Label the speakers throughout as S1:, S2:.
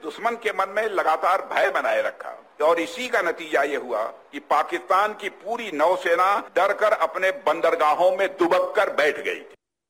S1: दुश्मन के मन में लगातार भय बनाए रखा और इसी का नतीजा ये हुआ कि पाकिस्तान की पूरी नौसेना डरकर अपने बंदरगाहों में दुबक कर बैठ गई।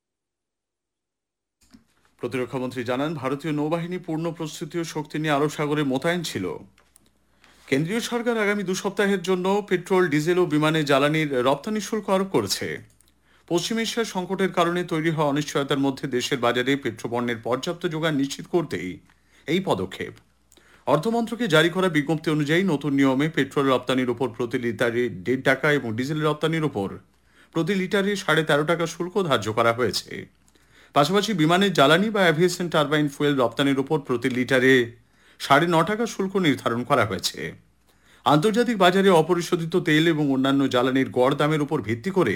S2: প্রতিরক্ষা মন্ত্রী জানান, ভারতীয় নৌবাহিনী পূর্ণ প্রস্তুতি ও শক্তি নিয়ে আরব সাগরে মোতায়েন ছিল। কেন্দ্রীয় সরকার আগামী 2 সপ্তাহের জন্য পেট্রোল, ডিজেল ও বিমানে জ্বালানির রপ্তানি শুল্ক আরোপ করেছে। পশ্চিম এশিয়ার সংকটের কারণে তৈরি হওয়া অনিশ্চয়তার মধ্যে দেশের বাজারে পেট্রোপণ্যের পর্যাপ্ত যোগান নিশ্চিত করতেই এই পদক্ষেপ। অর্থমন্ত্রকে জারি করা বিজ্ঞপ্তি অনুযায়ী নতুন নিয়মে পেট্রোল রপ্তানির উপর প্রতি লিটারে 1.5 টাকা এবং ডিজেল রপ্তানির উপর প্রতি লিটারে 13.5 টাকা শুল্ক ধার্য করা হয়েছে। পাশাপাশি বিমানের জ্বালানি বা অ্যাভিয়েশন টারবাইন ফুয়েল রপ্তানির উপর প্রতি লিটারে 9.5 টাকা শুল্ক নির্ধারণ করা হয়েছে। আন্তর্জাতিক বাজারে অপরিশোধিত তেল এবং অন্যান্য জ্বালানির গড় দামের উপর ভিত্তি করে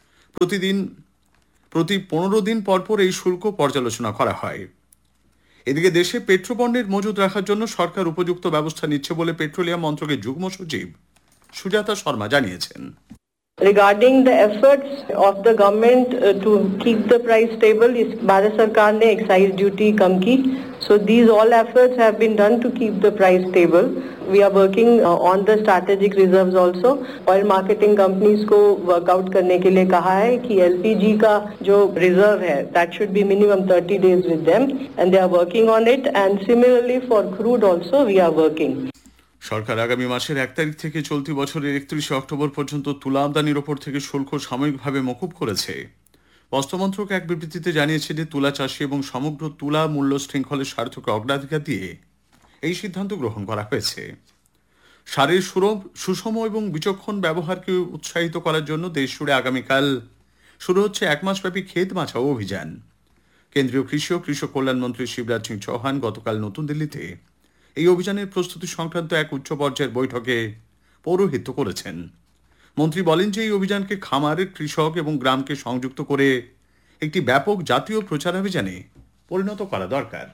S2: প্রতি 15 দিন পরপর এই শুল্ক পর্যালোচনা করা হয়। এদিকে দেশে পেট্রোপণ্যের মজুত রাখার জন্য সরকার উপযুক্ত ব্যবস্থা নিচ্ছে বলে পেট্রোলিয়াম মন্ত্রকের যুগ্ম সচিব সুজাতা শর্মা জানিয়েছেন।
S3: Regarding the efforts of the government to keep the price stable, Bharat Sarkar ne excise duty kam ki. So these all efforts have been done to keep the price stable. We are working on the strategic reserves also. Oil marketing companies को work out करने के लिए कहा है कि LPG का जो reserve है that should be minimum 30 days with them and they are working on it, and similarly for crude also we are working.
S2: সরকার আগামী মাসের 1 তারিখ থেকে চলতি বছরের 31 অক্টোবর পর্যন্ত তুলা আমদানির ওপর থেকে শুল্ক সাময়িকভাবে মকুব করেছে। বস্ত্রমন্ত্রক এক বিবৃতিতে জানিয়েছে যে তুলা চাষী এবং সমগ্র তুলা মূল্য শৃঙ্খলের স্বার্থকে অগ্রাধিকার দিয়ে এই সিদ্ধান্ত গ্রহণ করা হয়েছে। সারের সুষম এবং বিচক্ষণ ব্যবহারকে উৎসাহিত করার জন্য দেশ জুড়ে আগামীকাল শুরু হচ্ছে 1 মাসব্যাপী ক্ষেত বাঁচাও অভিযান। কেন্দ্রীয় কৃষি ও কৃষক কল্যাণ মন্ত্রী শিবরাজ সিং চৌহান গতকাল নতুন দিল্লিতে এই অভিযানের প্রস্তুতি সংক্রান্ত এক উচ্চ পর্যায়ের বৈঠকে পৌরোহিত্য করেছেন। মন্ত্রী বলেন যে এই অভিযানকে খামার, কৃষক এবং গ্রামকে সংযুক্ত করে একটি ব্যাপক জাতীয় প্রচারাভিযানে পরিণত করা দরকার।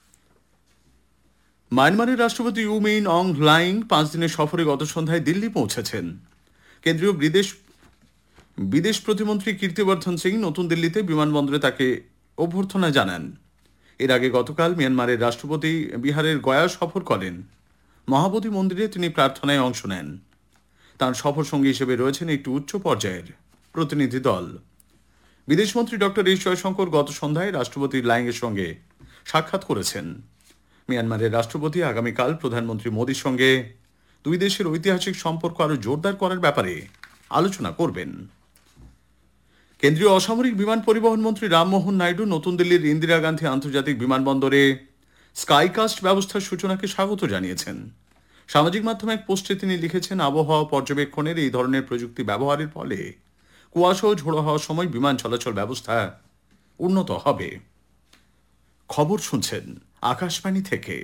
S2: মায়ানমারের রাষ্ট্রপতি ইউ মিন অং হ্লাইং 5 দিনের সফরে গত সন্ধ্যায় দিল্লি পৌঁছেছেন। কেন্দ্রীয় বিদেশ প্রতিমন্ত্রী কীর্তিবর্ধন সিং নতুন দিল্লিতে বিমানবন্দরে তাকে অভ্যর্থনা জানান। এর আগে গতকাল মিয়ানমারের রাষ্ট্রপতি বিহারের গয়া সফর করেন। মহাবোধি মন্দিরে তিনি প্রার্থনায় অংশ নেন। তাঁর সফর সঙ্গী হিসেবে রয়েছেন একটি উচ্চ পর্যায়ের প্রতিনিধি দল। বিদেশমন্ত্রী ডক্টর এস জয়শঙ্কর গত সন্ধ্যায় রাষ্ট্রপতি লাইংয়ের সঙ্গে সাক্ষাৎ করেছেন। মিয়ানমারের রাষ্ট্রপতি আগামীকাল প্রধানমন্ত্রী মোদীর সঙ্গে দুই দেশের ঐতিহাসিক সম্পর্ক আরও জোরদার করার ব্যাপারে আলোচনা করবেন। কেন্দ্রীয় অসামরিক বিমান পরিবহন মন্ত্রী রামমোহন নাইডু নতুন দিল্লির ইন্দিরা গান্ধী আন্তর্জাতিক বিমানবন্দরে স্কাইকাস্ট ব্যবস্থার সূচনাকে স্বাগত জানিয়েছেন। সামাজিক মাধ্যমে এক পোস্টে তিনি লিখেছেন, আবহাওয়া পর্যবেক্ষণের এই ধরনের প্রযুক্তি ব্যবহারের ফলে কুয়াশা ও ঝোড়ো হওয়ার সময় বিমান চলাচল ব্যবস্থা উন্নত হবে। খবর শুনছেন আকাশবাণী থেকে।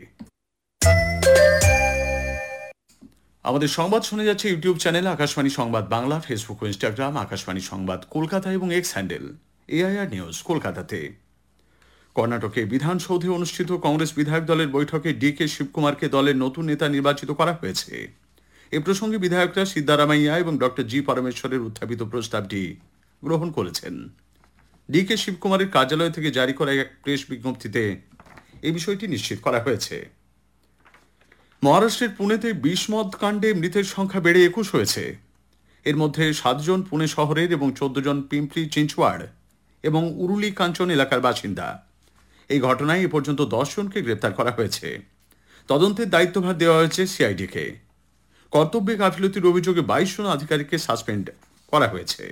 S2: আমাদের সংবাদ শোনা যাচ্ছে ইউটিউব চ্যানেল আকাশবাণী সংবাদ বাংলা, ফেসবুক ও ইনস্টাগ্রাম আকাশবাণী সংবাদ কলকাতা এবং এক্স হ্যান্ডেল এআইআর নিউজ কলকাতাতে। কর্ণাটকে বিধানসৌধে অনুষ্ঠিত কংগ্রেস বিধায়ক দলের বৈঠকে ডি.কে শিবকুমারকে দলের নতুন নেতা নির্বাচিত করা হয়েছে। এ প্রসঙ্গে বিধায়করা সিদ্দারামাইয়া এবং ডক্টর জি পরমেশ্বরের উত্থাপিত প্রস্তাবটি গ্রহণ করেছেন। ডি.কে শিবকুমারের কার্যালয় থেকে জারি করা এক প্রেস বিজ্ঞপ্তিতে এই বিষয়টি নিশ্চিত করা হয়েছে। মহারাষ্ট্রের পুনেতে বিষমদ কাণ্ডে মৃতের সংখ্যা বেড়ে 21 হয়েছে। এর মধ্যে 7 জন পুনে শহরের এবং 14 জন পিম্পরি চিঞ্চওয়াড় এবং উরুলি কাঞ্চন এলাকার বাসিন্দা। এই ঘটনায় এ পর্যন্ত 10 জনকে গ্রেপ্তার করা হয়েছে। তদন্তের দায়িত্বভার দেওয়া হয়েছে সিআইডিকে। কর্তব্যে গাফিলতির অভিযোগে 22 জন আধিকারিককে সাসপেন্ড করা হয়েছে।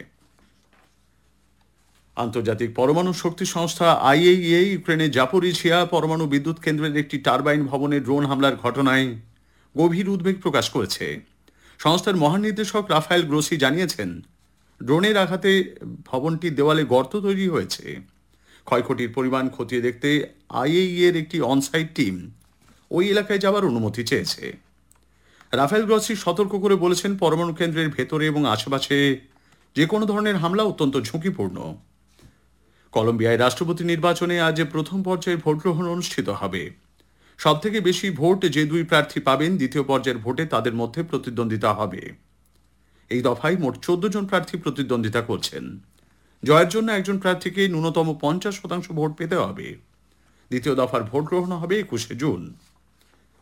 S2: আন্তর্জাতিক পরমাণু শক্তি সংস্থা আইএইএ ইউক্রেনের জাপোরিঝিয়া পরমাণু বিদ্যুৎ কেন্দ্রের একটি টারবাইন ভবনে ড্রোন হামলার ঘটনায় গভীর উদ্বেগ প্রকাশ করেছে। সংস্থার মহানির্দেশক রাফায়েল গ্রোসি জানিয়েছেন, ড্রোনের আঘাতে ভবনটির দেওয়ালে গর্ত তৈরি হয়েছে। ক্ষয়ক্ষতির পরিমাণ খতিয়ে দেখতে আইএইএর একটি অনসাইট টিম ওই এলাকায় যাওয়ার অনুমতি চেয়েছে। রাফায়েল গ্রোসি সতর্ক করে বলেছেন, পরমাণু কেন্দ্রের ভেতরে এবং আশেপাশে যে কোনো ধরনের হামলা অত্যন্ত ঝুঁকিপূর্ণ। কলম্বিয়ায় রাষ্ট্রপতি নির্বাচনে আজ প্রথম পর্যায়ের ভোট গ্রহণ অনুষ্ঠিত হবে। সবথেকে বেশি ভোট যে 2 প্রার্থী পাবেন, দ্বিতীয় পর্যায়ের ভোটে তাদের মধ্যে প্রতিদ্বন্দ্বিতা হবে। এই দফায় মোট 14 জন প্রার্থী প্রতিদ্বন্দ্বিতা করছেন। জয়ের জন্য একজন প্রার্থীকে ন্যূনতম 50% ভোট পেতে হবে। দ্বিতীয় দফার ভোট গ্রহণ হবে 21 জুন।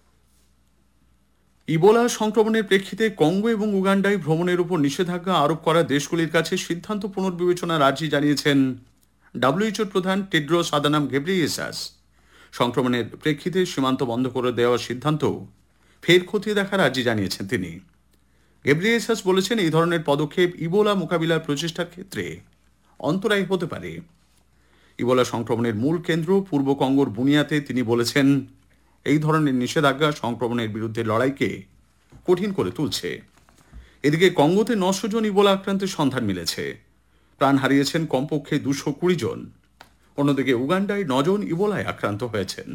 S2: ইবোলা সংক্রমণের প্রেক্ষিতে কঙ্গো এবং উগান্ডায় ভ্রমণের উপর নিষেধাজ্ঞা আরোপ করা দেশগুলির কাছে সিদ্ধান্ত পুনর্বিবেচনার আর্জি জানিয়েছেন ডাব্লিউএইচওর প্রধান টেড্রোস আদানাম ঘেব্রেয়েসাস। সংক্রমণের প্রেক্ষিতে সীমান্ত বন্ধ করে দেওয়ার সিদ্ধান্ত ফের খতিয়ে দেখার আর্জি জানিয়েছেন তিনি। ঘেব্রেয়েসাস বলেছেন, এই ধরনের পদক্ষেপ ইবোলা মোকাবিলার প্রচেষ্টার ক্ষেত্রে অন্তরায় হতে পারে। ইবোলা সংক্রমণের মূল কেন্দ্র পূর্ব কঙ্গোর বুনিয়াতে তিনি বলেছেন, এই ধরনের নিষেধাজ্ঞা সংক্রমণের বিরুদ্ধে লড়াইকে কঠিন করে তুলছে। এদিকে কঙ্গোতে 900 জন ইবোলা আক্রান্তের সন্ধান মিলেছে, প্রাণ হারিয়েছেন কমপক্ষে 220 জন। অন্যদিকে উগান্ডায় 9 জন ইবোলায় আক্রান্ত হয়েছেন।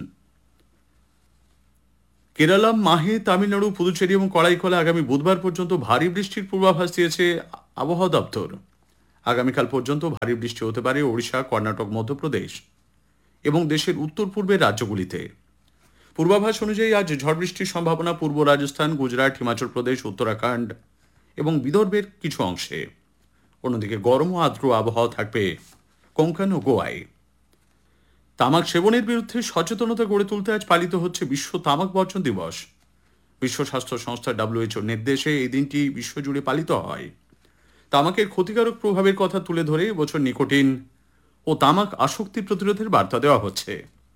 S2: কেরালা, মাহে, তামিলনাড়ু, পুদুচেরি এবং কড়াইকলে আগামী বুধবার পর্যন্ত ভারী বৃষ্টির পূর্বাভাস দিয়েছে আবহাওয়া দপ্তর। আগামীকাল পর্যন্ত ভারী বৃষ্টি হতে পারে ওড়িশা, কর্ণাটক, মধ্যপ্রদেশ এবং দেশের উত্তর পূর্বের রাজ্যগুলিতে। পূর্বাভাস অনুযায়ী আজ ঝড় বৃষ্টির সম্ভাবনা পূর্ব রাজস্থান, গুজরাট, হিমাচল প্রদেশ, উত্তরাখণ্ড এবং বিদর্ভের কিছু অংশে। অন্যদিকে গরম ও আর্দ্র আবহাওয়া থাকবে কোঙ্কণ ও গোয়ায়। তামাক সেবনের বিরুদ্ধে সচেতনতা গড়ে তুলতে আজ পালিত হচ্ছে বিশ্ব তামাক বর্জন দিবস। বিশ্ব স্বাস্থ্য সংস্থা ডাব্লিউএইচওর নির্দেশে এই দিনটি বিশ্বজুড়ে পালিত হয়। তামাকের ক্ষতিকারক প্রভাবের কথা তুলে ধরে এবছর নিকোটিন ও তামাক আসক্তি প্রতিরোধের বার্তা দেওয়া হচ্ছে।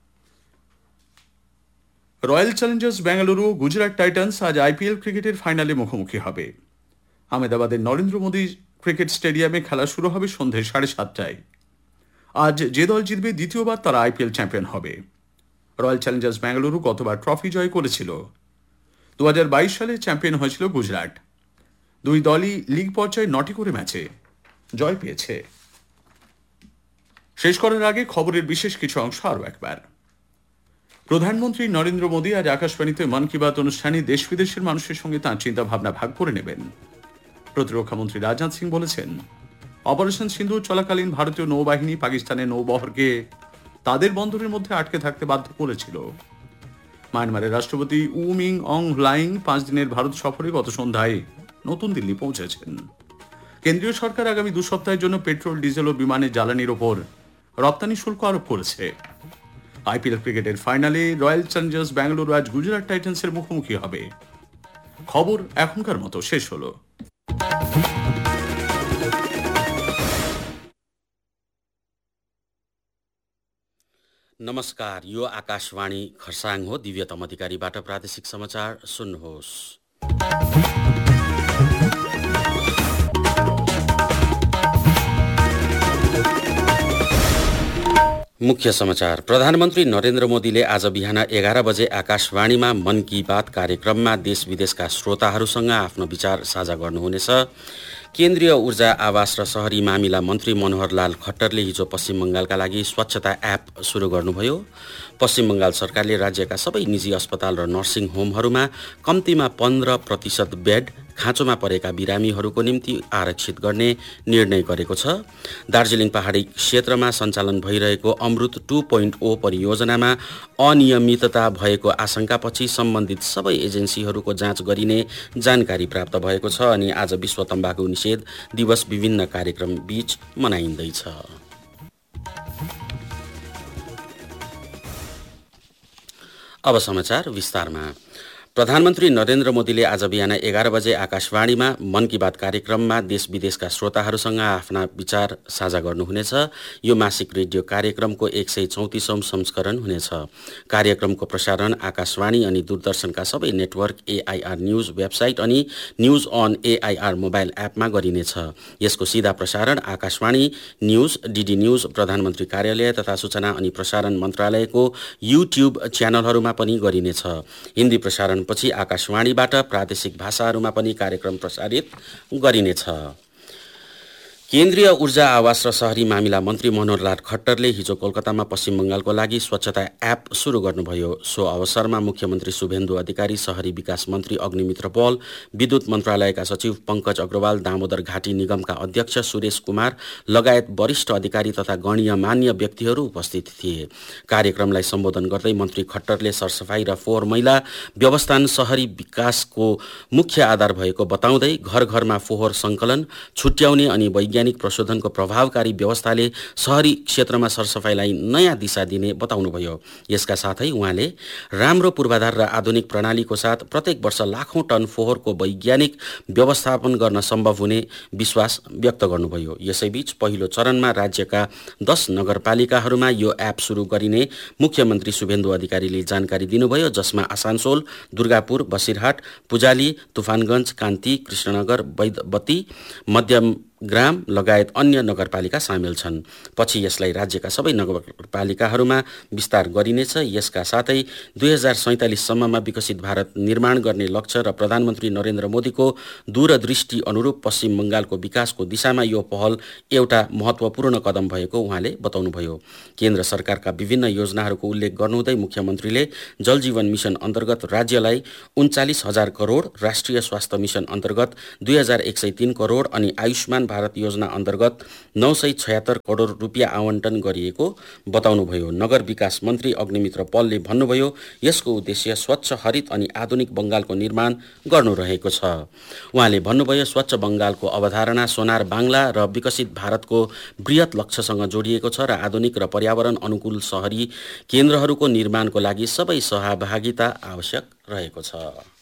S2: রয়্যাল চ্যালেঞ্জার্স বেঙ্গালুরু ও গুজরাট টাইটান্স আজ আইপিএল ক্রিকেটের ফাইনালে মুখোমুখি হবে। আহমেদাবাদের নরেন্দ্র মোদী ক্রিকেট স্টেডিয়ামে খেলা শুরু হবে সন্ধ্যে 7:30টায়। আজ যে দল জিতবে দ্বিতীয়বার তারা আইপিএল চ্যাম্পিয়ন হবে। রয়্যাল চ্যালেঞ্জার্স বেঙ্গালুরু গতবার ট্রফি জয় করেছিল। 2022 সালে চ্যাম্পিয়ন হয়েছিল গুজরাট। দুই দলই লিগ পর্যায়ে 9টি করে ম্যাচে জয় পেয়েছে। শেষ করার আগে খবরের বিশেষ কিছু অংশ আরও একবার। প্রধানমন্ত্রী নরেন্দ্র মোদী আজ আকাশবাণীতে মন কি বাত অনুষ্ঠানে দেশ বিদেশের মানুষের সঙ্গে তাঁর চিন্তা ভাবনা ভাগ করে নেবেন। প্রতিরক্ষামন্ত্রী রাজনাথ সিং বলেছেন, অপারেশন সিন্ধু চলাকালীন ভারতীয় নৌবাহিনী পাকিস্তানের নৌবহরকে তাদের বন্দরের মধ্যে আটকে থাকতে বাধ্য করেছিল। মায়ানমারের রাষ্ট্রপতি উ মিং অং হ্লাইং 5 দিনের ভারত সফরে গত সন্ধ্যায় নতুন দিল্লি পৌঁছেছেন। কেন্দ্রীয় সরকার আগামী 2 সপ্তাহের জন্য পেট্রোল, ডিজেল ও বিমানের জ্বালানির ওপর রপ্তানি শুল্ক আরোপ করেছে। আইপিএল ক্রিকেটের ফাইনালে রয়্যাল চ্যালেঞ্জার্স বেঙ্গালুরু আজ গুজরাট টাইটান্সের মুখোমুখি হবে। খবর এখনকার মতো শেষ হলো।
S4: नमस्कार, यो आकाशवाणी खरसाङ हो। दिव्यतम अधिकारीबाट प्रादेशिक समाचार सुन्नुहोस्। मुख्य समाचार। प्रधानमन्त्री नरेन्द्र मोदीले आज बिहान 11 बजे आकाशवाणीमा मन की बात कार्यक्रममा देश विदेशका श्रोताहरूसँग आफ्नो विचार साझा गर्नुहुनेछ। केन्द्रीय ऊर्जा, आवास र शहरी मामिला मन्त्री मनोहर लाल खट्टरले हिजो पश्चिम बंगालका लागि स्वच्छता एप सुरु गर्नुभयो। पश्चिम बंगाल सरकारले राज्यका सबै निजी अस्पताल र नर्सिङ होमहरूमा कम्तीमा 15% बेड खाँचोमा परेका बिरामीहरूको निम्ति आरक्षित गर्ने निर्णय गरेको छ। दार्जिलिङ पहाडी क्षेत्रमा सञ्चालन भइरहेको अमृत 2.0 परियोजनामा अनियमितता भएको आशंकापछि सम्बन्धित सबै एजेन्सीहरूको जाँच गरिने जानकारी प्राप्त भएको छ। अनि आज विश्व तम्बाकु निषेध दिवस विभिन्न कार्यक्रम बीच मनाइँदैछ। अब समाचार विस्तारमा। प्रधानमन्त्री नरेन्द्र मोदीले आज बिहान 11 बजे आकाशवाणीमा मन की बात कार्यक्रममा देश विदेशका श्रोताहरूसँग आफ्ना विचार साझा गर्नुहुनेछ। यो मासिक रेडियो कार्यक्रमको 134औं संस्करण हुनेछ। कार्यक्रमको प्रसारण आकाशवाणी अनि दूरदर्शनका सबै नेटवर्क, एआईआर न्यूज वेबसाइट अनि न्यूज अन एआईआर मोबाइल एपमा गरिनेछ। यसको सीधा प्रसारण आकाशवाणी न्यूज, डीडी न्यूज, प्रधानमन्त्री कार्यालय तथा सूचना अनि प्रसारण मन्त्रालयको युट्युब च्यानलहरूमा पनि गरिनेछ। हिन्दी प्रसारण पछि आकाशवाणीबाट प्रादेशिक भाषाहरूमा पनि कार्यक्रम प्रसारित गरिनेछ। केन्द्रीय ऊर्जा, आवास र शहरी मामिला मन्त्री मनोहर लाल खट्टरले हिजो कोलकातामा पश्चिम बंगालको लागि स्वच्छता एप सुरु गर्नुभयो। सो अवसरमा मुख्यमन्त्री शुभेन्दु अधिकारी, शहरी विकास मन्त्री अग्निमित्र पौल, विद्युत मन्त्रालयका सचिव पंकज अग्रवाल, दामोदर घाटी निगमका अध्यक्ष सुरेश कुमार लगायत वरिष्ठ अधिकारी तथा गण्यमान्य व्यक्तिहरू उपस्थित थिए। कार्यक्रमलाई सम्बोधन गर्दै मन्त्री खट्टरले सरसफाई र फोहोर मैला व्यवस्थापन शहरी विकासको मुख्य आधार भएको बताउँदै घर घरमा फोहोर संकलन, छुट्याउने अनि वैज्ञानिक प्रशोधनको प्रभावकारी व्यवस्थाले शहरी क्षेत्रमा सरसफाइलाई नयाँ दिशा दिने बताउनुभयो। यसका साथै उहाँले राम्रो पूर्वाधार र आधुनिक प्रणालीको साथ प्रत्येक वर्ष लाखौं टन फोहोरको वैज्ञानिक व्यवस्थापन गर्न सम्भव हुने विश्वास व्यक्त गर्नुभयो। यसैबीच पहिलो चरणमा राज्यका 10 नगरपालिकाहरूमा यो एप सुरु गरिने मुख्यमन्त्री शुभेन्दु अधिकारीले जानकारी दिनुभयो, जसमा आसानसोल, दुर्गापुर, बसिरहाट, पुजाली, तुफानगञ्ज, कान्ति, कृष्णनगर, वैदवती, मध्यमग्राम लगायत अन्य नगरपालिका सामेल छन्। पछि यसलाई राज्यका सबै नगरपालिकाहरूमा विस्तार गरिनेछ। यसका साथै 2047 सम्ममा विकसित भारत निर्माण गर्ने लक्ष्य र प्रधानमन्त्री नरेन्द्र मोदीको दूरदृष्टि अनुरूप पश्चिम बंगालको विकासको दिशामा यो पहल एउटा महत्त्वपूर्ण कदम भएको उहाँले बताउनुभयो। केन्द्र सरकारका विभिन्न योजनाहरूको उल्लेख गर्नुहुँदै मुख्यमन्त्रीले जल जीवन मिशन अन्तर्गत राज्यलाई 39,000 करोड, राष्ट्रिय स्वास्थ्य मिशन अन्तर्गत 2,103 करोड अनि आयुष्मान भारत योजना अन्तर्गत 976 करोड रुपियाँ आवन्टन गरिएको बताउनुभयो। नगर विकास मन्त्री अग्निमित्र पलले भन्नुभयो, यसको उद्देश्य स्वच्छ, हरित अनि आधुनिक बंगालको निर्माण गर्नु रहेको छ। उहाँले भन्नुभयो, स्वच्छ बंगालको अवधारणा सोनार बाङ्ला र विकसित भारतको बृहत लक्ष्यसँग जोडिएको छ र आधुनिक र पर्यावरण अनुकूल शहरी केन्द्रहरूको निर्माणको लागि सबै सहभागिता आवश्यक रहेको छ।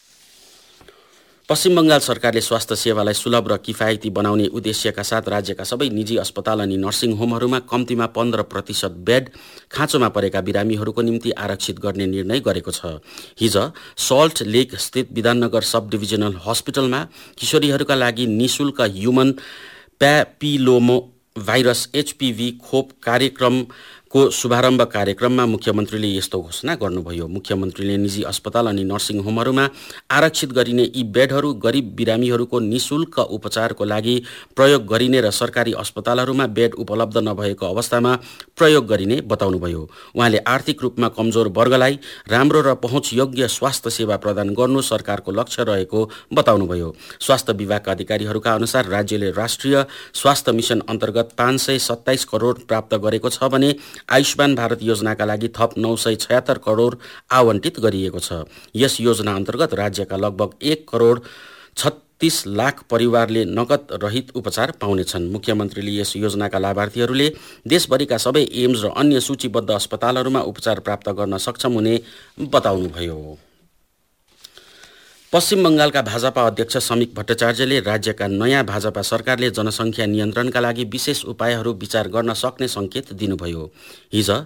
S4: पश्चिम बंगाल सरकारले स्वास्थ्य सेवालाई सुलभ र किफायती बनाउने उद्देश्यका साथ राज्यका सबै निजी अस्पताल अनि नर्सिङ होमहरूमा कम्तीमा 15% बेड खाँचोमा परेका बिरामीहरूको निम्ति आरक्षित गर्ने निर्णय गरेको छ। हिज सल्ट लेक स्थित विधाननगर सब डिभिजनल हस्पिटलमा किशोरीहरूका लागि निःशुल्क ह्युमन प्यापिलोमो भाइरस HPV खोप कार्यक्रमको शुभारम्भ कार्यक्रममा मुख्यमन्त्रीले यस्तो घोषणा गर्नुभयो। मुख्यमन्त्रीले निजी अस्पताल अनि नर्सिङ होमहरूमा आरक्षित गरिने यी बेडहरू गरिब बिरामीहरूको निःशुल्क उपचारको लागि प्रयोग गरिने र सरकारी अस्पतालहरूमा बेड उपलब्ध नभएको अवस्थामा प्रयोग गरिने बताउनुभयो। उहाँले आर्थिक रूपमा कमजोर वर्गलाई राम्रो र पहुँचयोग्य स्वास्थ्य सेवा प्रदान गर्नु सरकारको लक्ष्य रहेको बताउनुभयो। स्वास्थ्य विभागका अधिकारीहरूका अनुसार राज्यले राष्ट्रिय स्वास्थ्य मिशन अन्तर्गत 527 करोड प्राप्त गरेको छ भने आयुष्मान भारत योजनाका लागि थप 976 करोड आवन्टित गरिएको छ। यस योजना अन्तर्गत राज्यका लगभग 1 करोड 36 लाख परिवारले नगद रहित उपचार पाउनेछन्। मुख्यमन्त्रीले यस योजनाका लाभार्थीहरूले देशभरिका सबै एम्स र अन्य सूचीबद्ध अस्पतालहरूमा उपचार प्राप्त गर्न सक्षम हुने बताउनुभयो। पश्चिम बंगालका भाजपा अध्यक्ष समीक भट्टाचार्यले राज्यका नयाँ भाजपा सरकारले जनसङ्ख्या नियन्त्रणका लागि विशेष उपायहरू विचार गर्न सक्ने संकेत दिनुभयो। हिज